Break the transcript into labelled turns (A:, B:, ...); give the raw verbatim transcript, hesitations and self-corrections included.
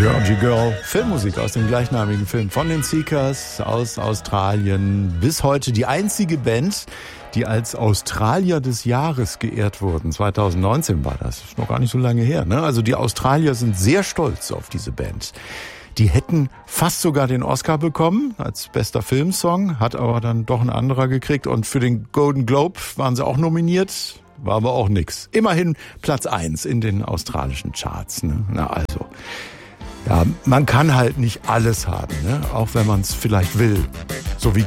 A: Georgie Girl, Filmmusik aus dem gleichnamigen Film von den Seekers aus Australien. Bis heute die einzige Band, die als Australier des Jahres geehrt wurden. zwanzig neunzehn war das. Ist noch gar nicht so lange her, ne? Also die Australier sind sehr stolz auf diese Band. Die hätten fast sogar den Oscar bekommen als bester Filmsong, hat aber dann doch ein anderer gekriegt. Und für den Golden Globe waren sie auch nominiert, war aber auch nix. Immerhin Platz eins in den australischen Charts, ne? Na also, ja, man kann halt nicht alles haben, ne? Auch wenn man es vielleicht will. So wie